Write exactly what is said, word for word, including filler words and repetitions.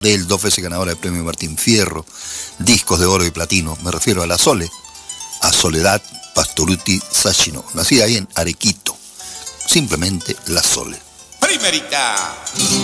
Del dos veces ganadora del premio Martín Fierro, discos de oro y platino, me refiero a la Sole, a Soledad Pastorutti Sacchino, nacida ahí en Arequito, simplemente la Sole. Primerita.